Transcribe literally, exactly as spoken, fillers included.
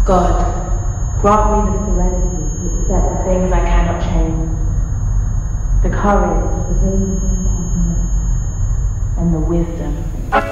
God, grant me the serenity to accept the things I cannot change, the courage to face the things I can, and the wisdom